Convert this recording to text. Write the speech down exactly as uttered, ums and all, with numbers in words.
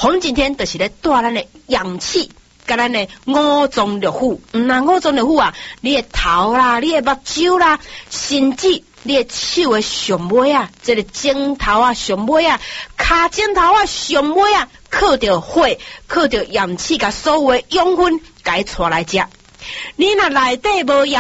红景天就是咧带咱的阳气，甲咱的五脏六腑。嗯啊，五脏六腑啊，你的头啦，你的目睭啦，甚至你的手的上尾啊，这个指头啊上尾啊，骹指头啊上尾啊，靠着火，靠着阳气，甲所有的养分，甲伊带来食。你若内底无阳